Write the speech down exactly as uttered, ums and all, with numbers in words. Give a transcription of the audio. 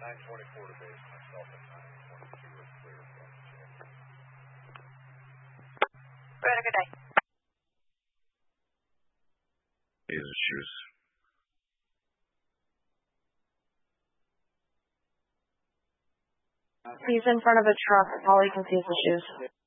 nine twenty-four to base, myself at nine twenty-two are clear from James. Have a good day. These are shoes. He's in front of a truck. All he can see is the shoes.